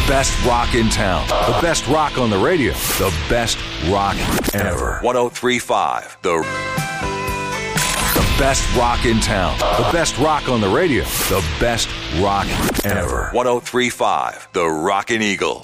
best rock in town. The best rock on the radio. The best rock ever. 103.5. The best rock in town. The best rock on the radio. The best rock ever. 103.5. The Rockin' Eagle.